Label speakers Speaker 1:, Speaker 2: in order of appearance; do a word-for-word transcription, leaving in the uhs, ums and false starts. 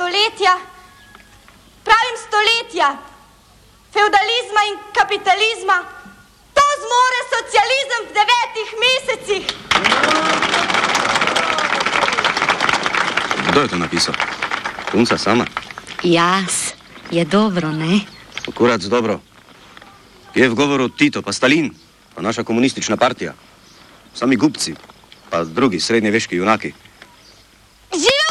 Speaker 1: stoletja, pravim stoletja, feudalizma in kapitalizma, to zmore socializem v devetih mesecih.
Speaker 2: Kdo je to napisal? Punca sama?
Speaker 3: Jaz. Je dobro, ne?
Speaker 2: Akurac dobro. Je v govoru Tito, pa Stalin, pa naša komunistična partija. Sami gubci, pa drugi srednjeveški junaki.
Speaker 1: Živijo